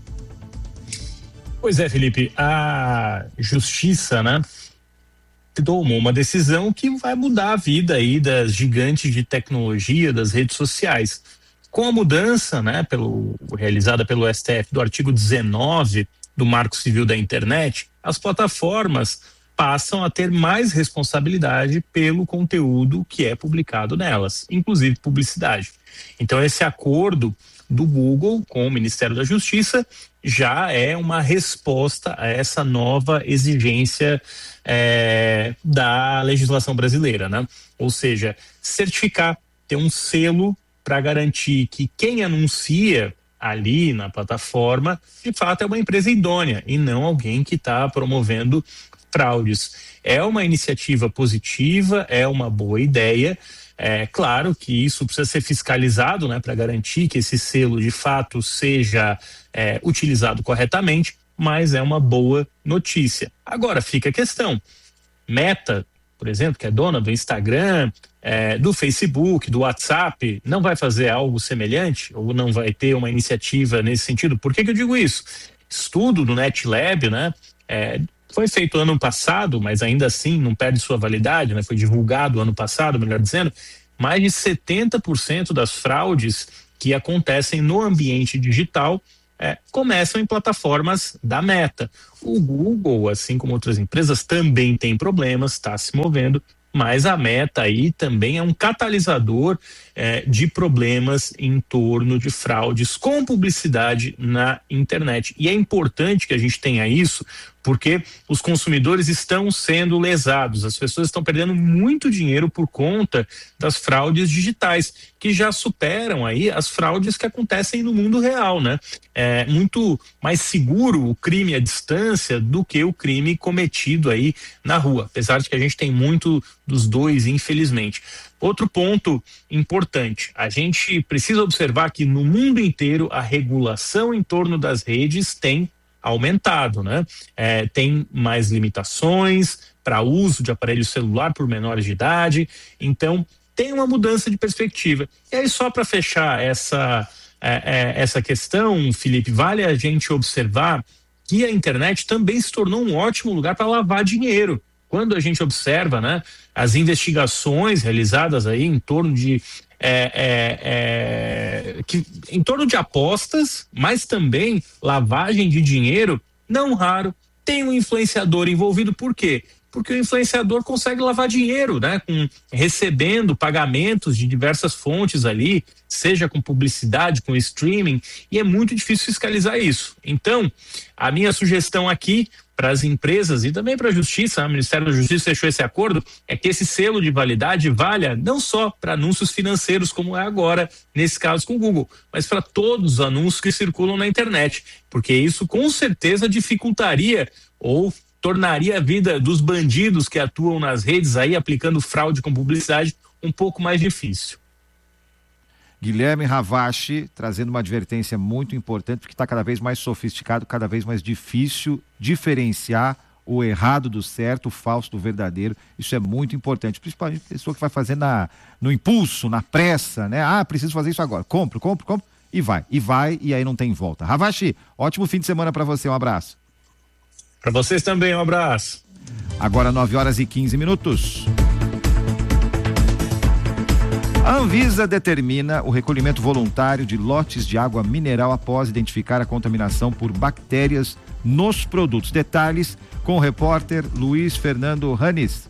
Pois é, Felipe, a Justiça, né, tomou uma decisão que vai mudar a vida aí das gigantes de tecnologia, das redes sociais. Com a mudança, né, pelo, realizada pelo S T F do artigo dezenove do Marco Civil da Internet, as plataformas passam a ter mais responsabilidade pelo conteúdo que é publicado nelas, inclusive publicidade. Então, esse acordo do Google com o Ministério da Justiça já é uma resposta a essa nova exigência é, da legislação brasileira, né? Ou seja, certificar, ter um selo para garantir que quem anuncia ali na plataforma, de fato é uma empresa idônea e não alguém que está promovendo fraudes. É uma iniciativa positiva, é uma boa ideia. É claro que isso precisa ser fiscalizado, né, para garantir que esse selo de fato seja é, utilizado corretamente, mas é uma boa notícia. Agora fica a questão: Meta por exemplo, que é dona do Instagram, é, do Facebook, do WhatsApp, não vai fazer algo semelhante ou não vai ter uma iniciativa nesse sentido? Por que que eu digo isso? Estudo do NetLab, né? É, foi feito ano passado, mas ainda assim não perde sua validade, né? Foi divulgado ano passado, melhor dizendo, mais de setenta por cento das fraudes que acontecem no ambiente digital É, começam em plataformas da Meta. O Google, assim como outras empresas, também tem problemas, está se movendo, mas a Meta aí também é um catalisador é, de problemas em torno de fraudes com publicidade na internet. E é importante que a gente tenha isso, porque os consumidores estão sendo lesados, as pessoas estão perdendo muito dinheiro por conta das fraudes digitais, que já superam aí as fraudes que acontecem no mundo real, né? É muito mais seguro o crime à distância do que o crime cometido aí na rua, apesar de que a gente tem muito dos dois, infelizmente. Outro ponto importante, a gente precisa observar que no mundo inteiro a regulação em torno das redes tem aumentado, né? É, tem mais limitações para uso de aparelho celular por menores de idade, então tem uma mudança de perspectiva. E aí, só para fechar essa, é, é, essa questão, Felipe, vale a gente observar que a internet também se tornou um ótimo lugar para lavar dinheiro. Quando a gente observa, né, as investigações realizadas aí em torno de É, é, é, que, em torno de apostas, mas também lavagem de dinheiro, não raro tem um influenciador envolvido. Por quê? Porque o influenciador consegue lavar dinheiro, né? Com, recebendo pagamentos de diversas fontes ali, seja com publicidade, com streaming, e é muito difícil fiscalizar isso. Então, a minha sugestão aqui para as empresas e também para a Justiça, o Ministério da Justiça fechou esse acordo, é que esse selo de validade valha não só para anúncios financeiros, como é agora, nesse caso com o Google, mas para todos os anúncios que circulam na internet, porque isso com certeza dificultaria ou tornaria a vida dos bandidos que atuam nas redes aí, aplicando fraude com publicidade, um pouco mais difícil. Guilherme Ravache trazendo uma advertência muito importante, porque está cada vez mais sofisticado, cada vez mais difícil diferenciar o errado do certo, o falso do verdadeiro. Isso é muito importante, principalmente a pessoa que vai fazer na, no impulso, na pressa, né? Ah, preciso fazer isso agora. Compro, compro, compro e vai. E vai e aí não tem volta. Ravache, ótimo fim de semana para você, um abraço. Para vocês também, um abraço. Agora nove horas e quinze minutos. A Anvisa determina o recolhimento voluntário de lotes de água mineral após identificar a contaminação por bactérias nos produtos. Detalhes com o repórter Luiz Fernando Ranis.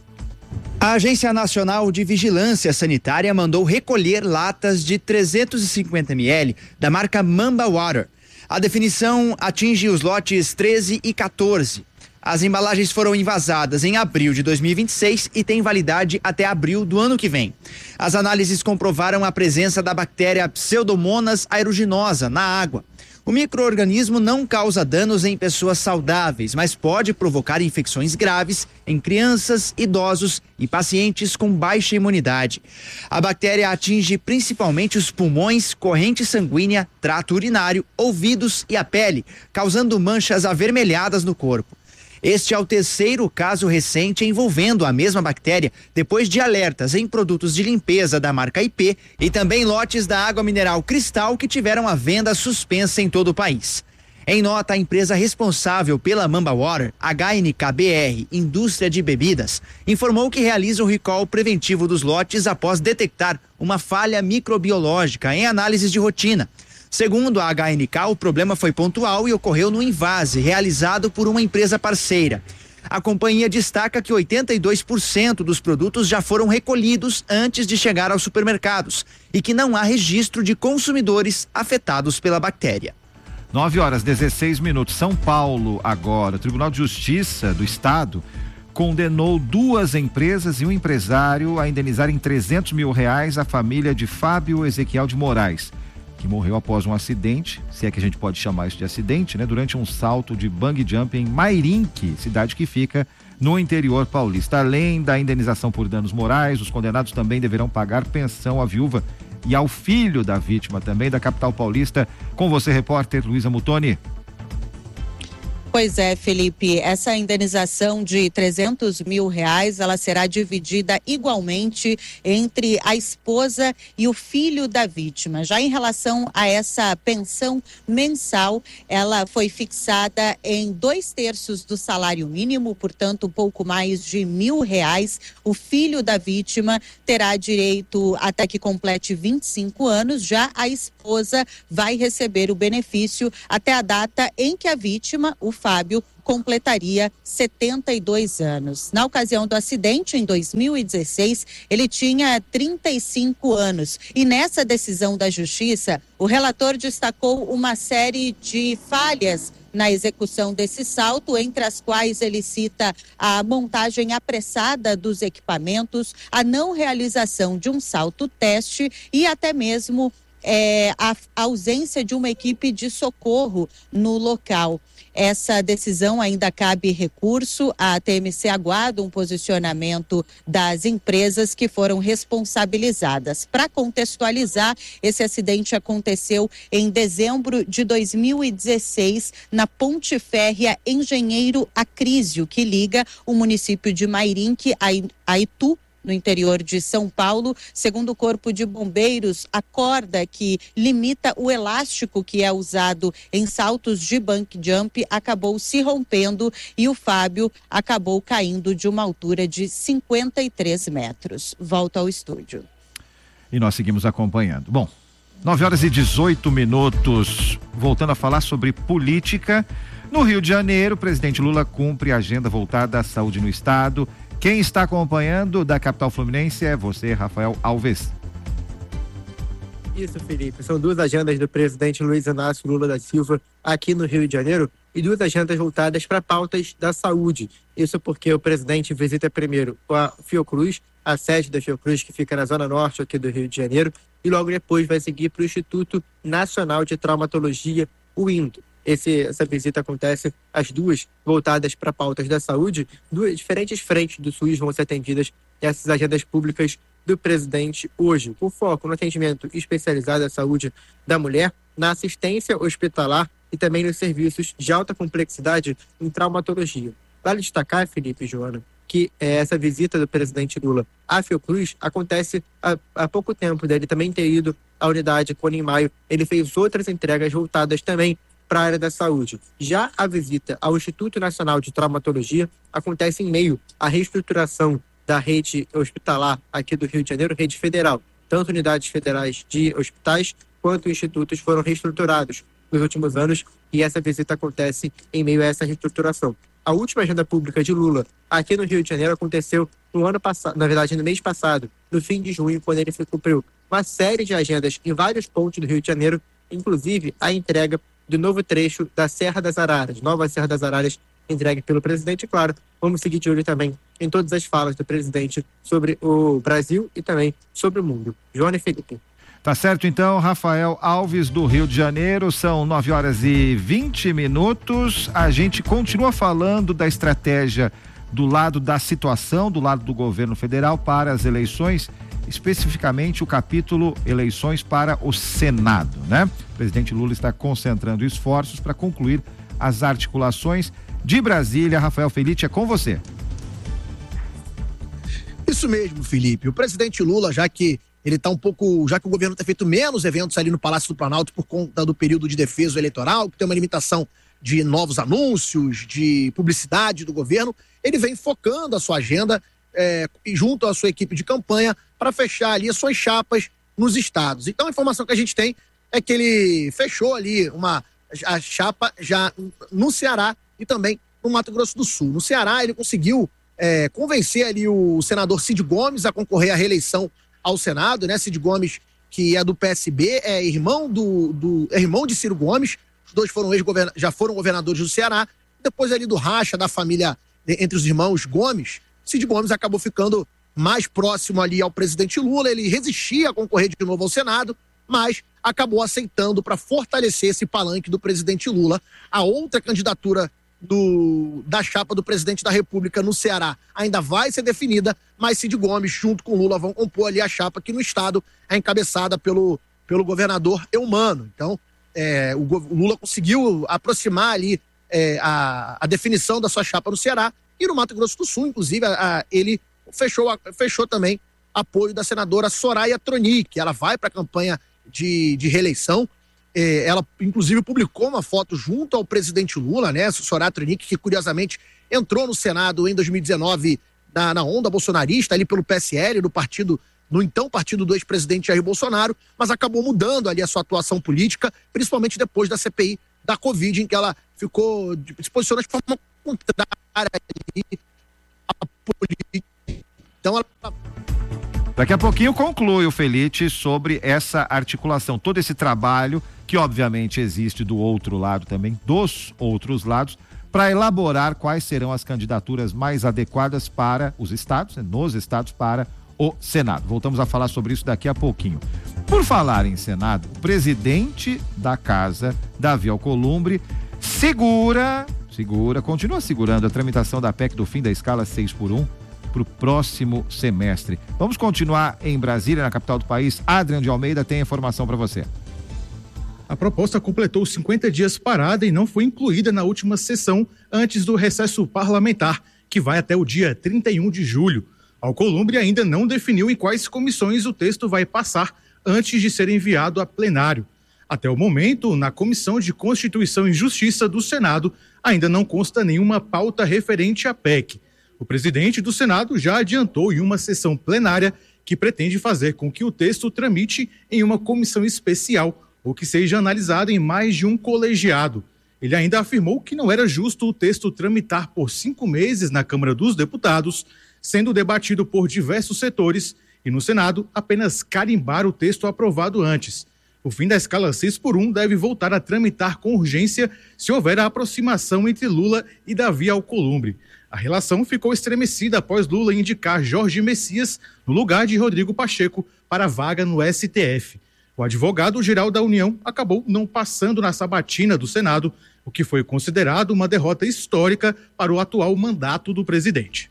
A Agência Nacional de Vigilância Sanitária mandou recolher latas de trezentos e cinquenta mililitros da marca Mamba Water. A definição atinge os lotes treze e quatorze. As embalagens foram envasadas em abril de dois mil e vinte e seis e têm validade até abril do ano que vem. As análises comprovaram a presença da bactéria Pseudomonas aeruginosa na água. O micro-organismo não causa danos em pessoas saudáveis, mas pode provocar infecções graves em crianças, idosos e pacientes com baixa imunidade. A bactéria atinge principalmente os pulmões, corrente sanguínea, trato urinário, ouvidos e a pele, causando manchas avermelhadas no corpo. Este é o terceiro caso recente envolvendo a mesma bactéria, depois de alertas em produtos de limpeza da marca I P e também lotes da água mineral Cristal que tiveram a venda suspensa em todo o país. Em nota, a empresa responsável pela Mamba Water, H N K B R, Indústria de Bebidas, informou que realiza o recall preventivo dos lotes após detectar uma falha microbiológica em análises de rotina. Segundo a H N K, o problema foi pontual e ocorreu no invase realizado por uma empresa parceira. A companhia destaca que oitenta e dois por cento dos produtos já foram recolhidos antes de chegar aos supermercados e que não há registro de consumidores afetados pela bactéria. nove horas e dezesseis minutos. São Paulo agora. O Tribunal de Justiça do Estado condenou duas empresas e um empresário a indenizar em trezentos mil reais a família de Fábio Ezequiel de Moraes, que morreu após um acidente, se é que a gente pode chamar isso de acidente, né? Durante um salto de bungee jump em Mairinque, cidade que fica no interior paulista. Além da indenização por danos morais, os condenados também deverão pagar pensão à viúva e ao filho da vítima também da capital paulista. Com você, repórter Luísa Mutoni. Pois é, Felipe, essa indenização de trezentos mil reais, ela será dividida igualmente entre a esposa e o filho da vítima. Já em relação a essa pensão mensal, ela foi fixada em dois terços do salário mínimo, portanto, pouco mais de mil reais. O filho da vítima terá direito até que complete vinte e cinco anos, já a esposa vai receber o benefício até a data em que a vítima, o Fábio, completaria setenta e dois anos. Na ocasião do acidente, em dois mil e dezesseis, ele tinha trinta e cinco anos. E nessa decisão da Justiça, o relator destacou uma série de falhas na execução desse salto, entre as quais ele cita a montagem apressada dos equipamentos, a não realização de um salto-teste e até mesmo é, a ausência de uma equipe de socorro no local. Essa decisão ainda cabe recurso. A T M C aguarda um posicionamento das empresas que foram responsabilizadas. Para contextualizar, esse acidente aconteceu em dezembro de dois mil e dezesseis na ponte férrea Engenheiro Acrísio, que liga o município de Mairinque a Itu, no interior de São Paulo. Segundo o Corpo de Bombeiros, a corda que limita o elástico que é usado em saltos de bungee jump acabou se rompendo e o Fábio acabou caindo de uma altura de cinquenta e três metros. Volta ao estúdio. E nós seguimos acompanhando. Bom, nove horas e dezoito minutos, voltando a falar sobre política. No Rio de Janeiro, o presidente Lula cumpre a agenda voltada à saúde no estado. Quem está acompanhando da capital fluminense é você, Rafael Alves. Isso, Felipe. São duas agendas do presidente Luiz Inácio Lula da Silva aqui no Rio de Janeiro e duas agendas voltadas para pautas da saúde. Isso porque o presidente visita primeiro a Fiocruz, a sede da Fiocruz, que fica na zona norte aqui do Rio de Janeiro, e logo depois vai seguir para o Instituto Nacional de Traumatologia, o I N T. Esse, essa visita acontece, as duas voltadas para pautas da saúde, duas diferentes frentes do SUS vão ser atendidas nessas agendas públicas do presidente hoje, com foco no atendimento especializado à saúde da mulher, na assistência hospitalar e também nos serviços de alta complexidade em traumatologia. Vale destacar, Felipe e Joana, que eh, essa visita do presidente Lula à Fiocruz acontece há, há pouco tempo dele também ter ido à unidade Cone em Maio. Ele fez outras entregas voltadas também para a área da saúde. Já a visita ao Instituto Nacional de Traumatologia acontece em meio à reestruturação da rede hospitalar aqui do Rio de Janeiro, rede federal. Tanto unidades federais de hospitais quanto institutos foram reestruturados nos últimos anos e essa visita acontece em meio a essa reestruturação. A última agenda pública de Lula aqui no Rio de Janeiro aconteceu no ano passado, na verdade no mês passado, no fim de junho, quando ele cumpriu uma série de agendas em vários pontos do Rio de Janeiro, inclusive a entrega do novo trecho da Serra das Araras, nova Serra das Araras, entregue pelo presidente. E claro, vamos seguir de olho também em todas as falas do presidente sobre o Brasil e também sobre o mundo. Joana e Felipe. Tá certo então, Rafael Alves do Rio de Janeiro, são nove horas e vinte minutos, a gente continua falando da estratégia do lado da situação, do lado do governo federal para as eleições, especificamente o capítulo eleições para o Senado, né? O presidente Lula está concentrando esforços para concluir as articulações de Brasília. Rafael Felice, é com você. Isso mesmo, Felipe. O presidente Lula, já que ele está um pouco, já que o governo tem feito menos eventos ali no Palácio do Planalto por conta do período de defesa eleitoral, que tem uma limitação de novos anúncios, de publicidade do governo, ele vem focando a sua agenda é, junto à sua equipe de campanha para fechar ali as suas chapas nos estados. Então a informação que a gente tem é que ele fechou ali uma a chapa já no Ceará e também no Mato Grosso do Sul. No Ceará ele conseguiu é, convencer ali o senador Cid Gomes a concorrer à reeleição ao Senado, né? Cid Gomes, que é do P S B, é irmão do, do é irmão de Ciro Gomes. Os dois foram ex-govern... já foram governadores do Ceará. Depois ali do racha da família entre os irmãos Gomes, Cid Gomes acabou ficando mais próximo ali ao presidente Lula. Ele resistia a concorrer de novo ao Senado, mas acabou aceitando para fortalecer esse palanque do presidente Lula. A outra candidatura do, da chapa do presidente da República no Ceará ainda vai ser definida, mas Cid Gomes, junto com Lula, vão compor ali a chapa que no estado é encabeçada pelo, pelo governador Eumano. Então, é, o, o Lula conseguiu aproximar ali é, a, a definição da sua chapa no Ceará, e no Mato Grosso do Sul, inclusive, a, a, ele fechou, a, fechou também apoio da senadora Soraya Tronic. Ela vai para a campanha de, de reeleição. É, ela, inclusive, publicou uma foto junto ao presidente Lula, né? Soraya Tronic, que curiosamente entrou no Senado em dois mil e dezenove na, na onda bolsonarista, ali pelo P S L, no partido, no então partido do ex-presidente Jair Bolsonaro, mas acabou mudando ali a sua atuação política, principalmente depois da C P I da Covid, em que ela ficou, se posicionou de forma contrária ali à política. Então ela... Daqui a pouquinho conclui o Felite sobre essa articulação, todo esse trabalho que obviamente existe do outro lado também, dos outros lados, para elaborar quais serão as candidaturas mais adequadas para os estados, nos estados, para o Senado. Voltamos a falar sobre isso daqui a pouquinho. Por falar em Senado, o presidente da casa, Davi Alcolumbre, segura, segura, continua segurando a tramitação da P E C do fim da escala seis por um para o próximo semestre. Vamos continuar em Brasília, na capital do país. Adriano de Almeida tem informação para você. A proposta completou cinquenta dias parada e não foi incluída na última sessão antes do recesso parlamentar, que vai até o dia trinta e um de julho. Alcolumbre ainda não definiu em quais comissões o texto vai passar antes de ser enviado a plenário. Até o momento, na Comissão de Constituição e Justiça do Senado, ainda não consta nenhuma pauta referente à P E C. O presidente do Senado já adiantou em uma sessão plenária que pretende fazer com que o texto tramite em uma comissão especial ou que seja analisado em mais de um colegiado. Ele ainda afirmou que não era justo o texto tramitar por cinco meses na Câmara dos Deputados, sendo debatido por diversos setores, e no Senado apenas carimbar o texto aprovado antes. O fim da escala seis por um deve voltar a tramitar com urgência se houver a aproximação entre Lula e Davi Alcolumbre. A relação ficou estremecida após Lula indicar Jorge Messias no lugar de Rodrigo Pacheco para a vaga no S T F. O advogado-geral da União acabou não passando na sabatina do Senado, o que foi considerado uma derrota histórica para o atual mandato do presidente.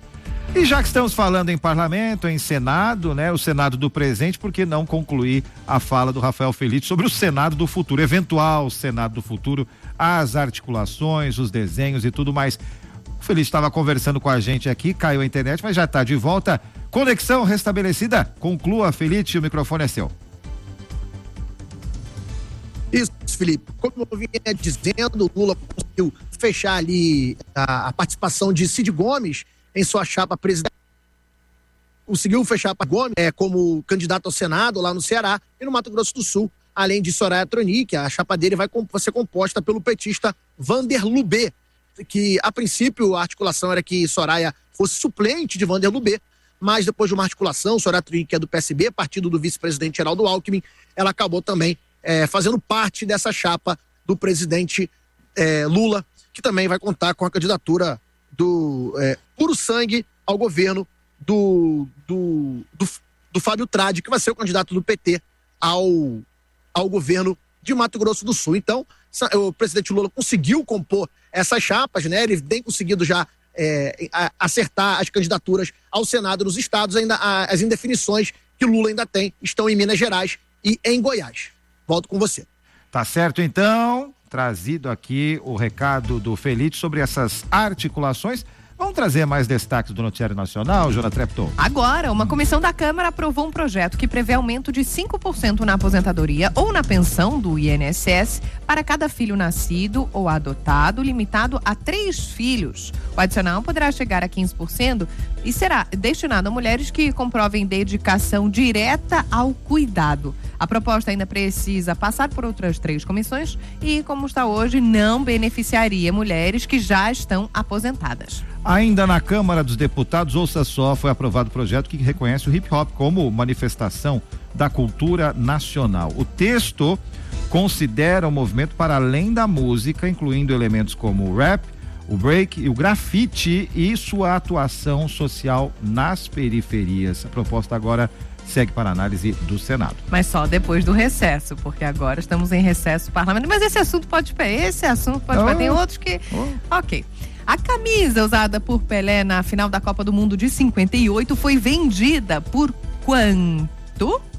E já que estamos falando em parlamento, em Senado, né? O Senado do presente, por que não concluir a fala do Rafael Felite sobre o Senado do futuro, eventual Senado do futuro, as articulações, os desenhos e tudo mais. O Felite estava conversando com a gente aqui, caiu a internet, mas já está de volta. Conexão restabelecida. Conclua, Felite, o microfone é seu. Isso, Felipe. Como eu vinha dizendo, o Lula conseguiu fechar ali a, a participação de Cid Gomes em sua chapa presidencial. Conseguiu fechar para Gomes é, como candidato ao Senado lá no Ceará e no Mato Grosso do Sul, além de Soraya Tronic. A chapa dele vai ser composta pelo petista Vander Lubê, que a princípio a articulação era que Soraya fosse suplente de Vander Lubê, mas depois de uma articulação, Soraya Tronic, que é do P S B, partido do vice-presidente Geraldo Alckmin, ela acabou também É, fazendo parte dessa chapa do presidente é, Lula, que também vai contar com a candidatura do é, puro sangue ao governo do, do, do, do Fábio Tradi, que vai ser o candidato do P T ao, ao governo de Mato Grosso do Sul. Então, o presidente Lula conseguiu compor essas chapas, né? Ele tem conseguido já é, acertar as candidaturas ao Senado nos estados. Ainda as indefinições que Lula ainda tem estão em Minas Gerais e em Goiás. Volto com você. Tá certo, então, trazido aqui o recado do Felite sobre essas articulações. Vamos trazer mais destaques do Noticiário Nacional, Jona Trepton? Agora, uma comissão da Câmara aprovou um projeto que prevê aumento de cinco por cento na aposentadoria ou na pensão do I N S S para cada filho nascido ou adotado, limitado a três filhos. O adicional poderá chegar a quinze por cento e será destinado a mulheres que comprovem dedicação direta ao cuidado. A proposta ainda precisa passar por outras três comissões e, como está hoje, não beneficiaria mulheres que já estão aposentadas. Ainda na Câmara dos Deputados, ouça só, foi aprovado o projeto que reconhece o hip hop como manifestação da cultura nacional. O texto considera o movimento para além da música, incluindo elementos como o rap, o break e o grafite e sua atuação social nas periferias. A proposta agora segue para análise do Senado. Mas só depois do recesso, porque agora estamos em recesso parlamentar. Mas esse assunto pode... Esse assunto pode... Oh. Tem outros que... Oh. Ok. A camisa usada por Pelé na final da Copa do Mundo de cinquenta e oito foi vendida por quanto?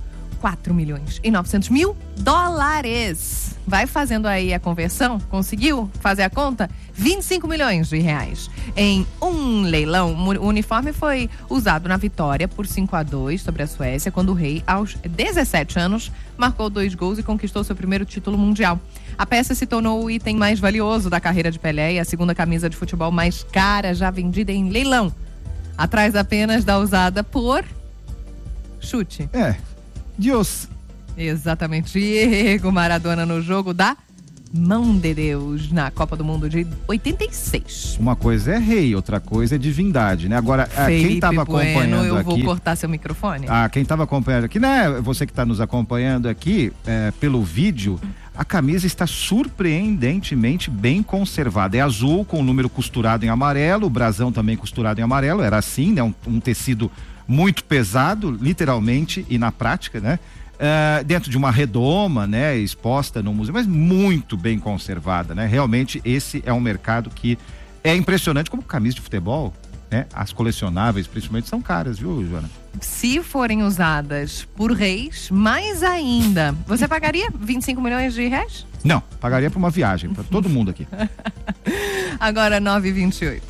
quatro milhões e novecentos mil dólares. Vai fazendo aí a conversão? Conseguiu fazer a conta? vinte e cinco milhões de reais. Em um leilão, o uniforme foi usado na vitória por cinco a dois sobre a Suécia, quando o rei, aos dezessete anos, marcou dois gols e conquistou seu primeiro título mundial. A peça se tornou o item mais valioso da carreira de Pelé e a segunda camisa de futebol mais cara já vendida em leilão, atrás apenas da usada por... Chute. É, Deus. Exatamente, Diego Maradona no jogo da Mão de Deus na Copa do Mundo de oitenta e seis. Uma coisa é rei, outra coisa é divindade, né? Agora, Felipe quem estava acompanhando Bueno, eu aqui... vou cortar seu microfone. Ah, quem estava acompanhando aqui, né? Você que está nos acompanhando aqui é, pelo vídeo, a camisa está surpreendentemente bem conservada. É azul com o número costurado em amarelo, o brasão também costurado em amarelo, era assim, né? Um, um tecido muito pesado, literalmente e na prática, né? Uh, dentro de uma redoma, né, exposta no museu, mas muito bem conservada, né? Realmente esse é um mercado que é impressionante, como camisa de futebol, né? As colecionáveis, principalmente, são caras, viu, Joana? Se forem usadas por reis, mais ainda. Você pagaria vinte e cinco milhões de reais? Não, pagaria para uma viagem, para todo mundo aqui. Agora nove e vinte e oito.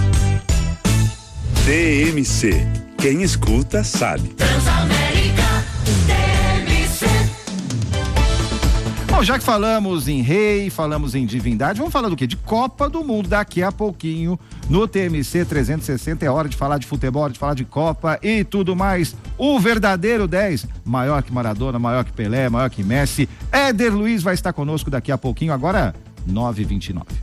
T M C. Quem escuta sabe. Bom, já que falamos em rei, falamos em divindade, vamos falar do quê? De Copa do Mundo. Daqui a pouquinho, no T M C trezentos e sessenta, é hora de falar de futebol, hora de falar de Copa e tudo mais. O verdadeiro dez, maior que Maradona, maior que Pelé, maior que Messi. Éder Luiz vai estar conosco daqui a pouquinho, agora nove e vinte e nove.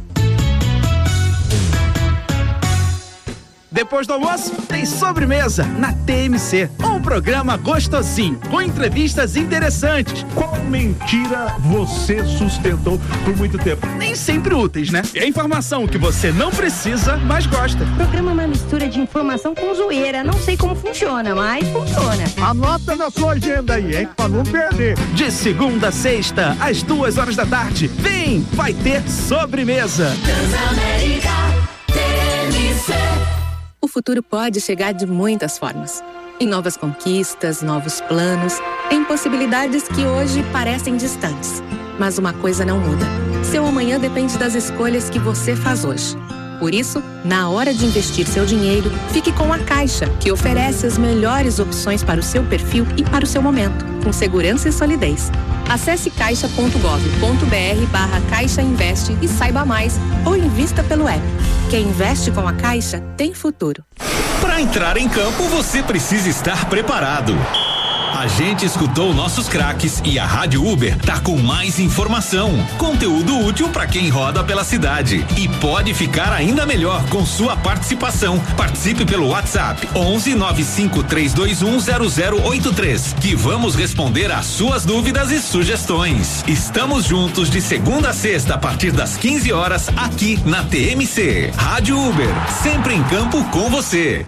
Depois do almoço, tem sobremesa na T M C. Um programa gostosinho, com entrevistas interessantes. Qual mentira você sustentou por muito tempo? Nem sempre úteis, né? É informação que você não precisa, mas gosta. O programa é uma mistura de informação com zoeira. Não sei como funciona, mas funciona. Anota na sua agenda aí, hein? Pra não perder. De segunda a sexta, às duas horas da tarde. Vem, vai ter sobremesa. Transamérica, T M C. O futuro pode chegar de muitas formas. Em novas conquistas, novos planos, em possibilidades que hoje parecem distantes. Mas uma coisa não muda. Seu amanhã depende das escolhas que você faz hoje. Por isso, na hora de investir seu dinheiro, fique com a Caixa, que oferece as melhores opções para o seu perfil e para o seu momento, com segurança e solidez. Acesse caixa ponto gov ponto br barra Caixa Investe e saiba mais, ou invista pelo app. Quem investe com a Caixa tem futuro. Para entrar em campo, você precisa estar preparado. A gente escutou nossos craques e a Rádio Uber tá com mais informação, conteúdo útil para quem roda pela cidade e pode ficar ainda melhor com sua participação. Participe pelo WhatsApp onze nove cinco três dois um zero zero oito três, que vamos responder às suas dúvidas e sugestões. Estamos juntos de segunda a sexta a partir das quinze horas aqui na T M C. Rádio Uber, sempre em campo com você.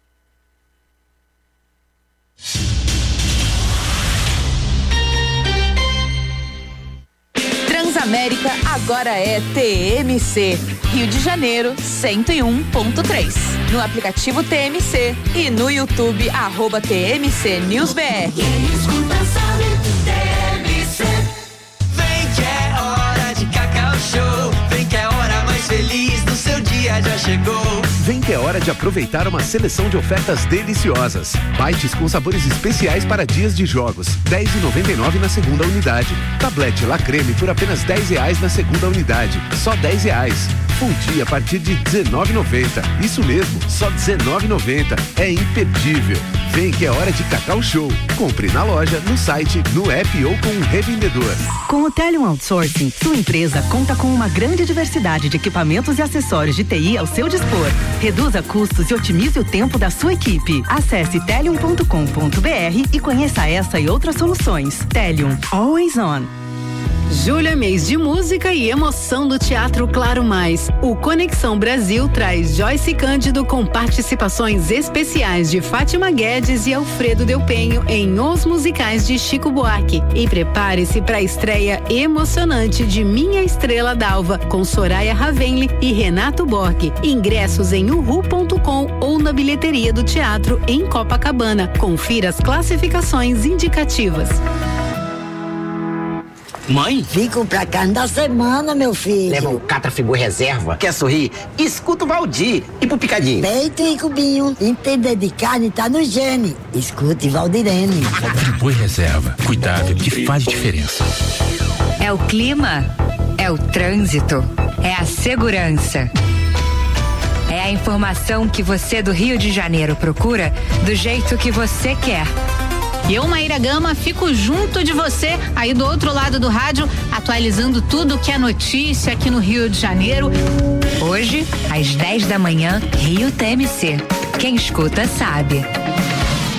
Transamérica agora é T M C. Rio de Janeiro, cento e um ponto três. No aplicativo T M C e no YouTube, arroba T M C News B R. Quem escuta sabe, T M C. Vem que é hora de Cacau Show. Vem que é a hora mais feliz do seu dia já chegou. Vem que é hora de aproveitar uma seleção de ofertas deliciosas. Bites com sabores especiais para dias de jogos. dez reais e noventa e nove centavos na segunda unidade. Tablete La Creme por apenas dez reais na segunda unidade. Só dez reais. Fundi a partir de dezenove reais e noventa centavos. Isso mesmo, só dezenove reais e noventa centavos. É imperdível. Vem que é hora de Cacau Show. Compre na loja, no site, no app ou com um revendedor. Com o Telium Outsourcing, sua empresa conta com uma grande diversidade de equipamentos e acessórios de T I ao seu dispor. Reduza custos e otimize o tempo da sua equipe. Acesse telium ponto com ponto br e conheça essa e outras soluções. Telium, always on. Julho é mês de música e emoção do Teatro Claro Mais. O Conexão Brasil traz Joyce Cândido com participações especiais de Fátima Guedes e Alfredo Del Penho em Os Musicais de Chico Buarque. E prepare-se para a estreia emocionante de Minha Estrela d'Alva com Soraya Ravenli e Renato Borghi. Ingressos em uhu ponto com ou na bilheteria do teatro em Copacabana. Confira as classificações indicativas. Mãe? Fico pra carne da semana, meu filho. Leva um Catrafigu reserva. Quer sorrir? Escuta o Valdir. E pro picadinho? Peito e cubinho. Entender de carne tá no gene. Escute Valdirene. Friboi reserva. Cuidado que faz diferença. É o clima. É o trânsito. É a segurança. É a informação que você do Rio de Janeiro procura do jeito que você quer. E eu, Maíra Gama, fico junto de você, aí do outro lado do rádio, atualizando tudo que é notícia aqui no Rio de Janeiro. Hoje, às dez da manhã, Rio T M C. Quem escuta sabe.